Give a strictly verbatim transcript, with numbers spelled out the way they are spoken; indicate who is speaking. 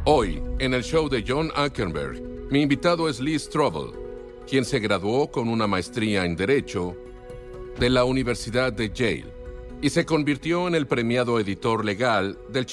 Speaker 1: Hoy, en el show de John Ackenberg, mi invitado es Lee Strobel, quien se graduó con una maestría en Derecho de la Universidad de Yale y se convirtió en el premiado editor legal del